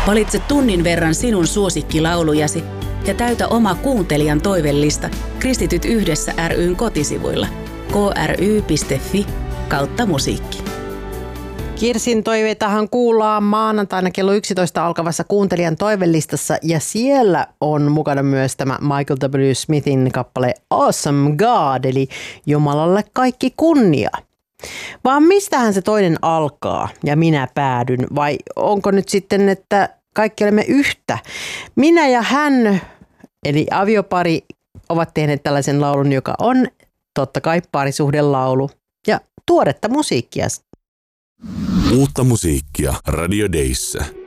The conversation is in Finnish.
Valitse tunnin verran sinun suosikkilaulujasi ja täytä oma kuuntelijan toivellista Kristityt yhdessä ry:n kotisivuilla kry.fi/musiikki. Kirsin toiveitahan kuullaan maanantaina kello 11 alkavassa kuuntelijan toivellistassa ja siellä on mukana myös tämä Michael W. Smithin kappale Awesome God eli Jumalalle kaikki kunnia. Vaan mistähän se toinen alkaa ja minä päädyn vai onko nyt sitten, että kaikki olemme yhtä? Minä ja hän eli aviopari ovat tehneet tällaisen laulun, joka on totta kai parisuhdelaulu ja tuoretta musiikkia. Uutta musiikkia Radio Dayssä.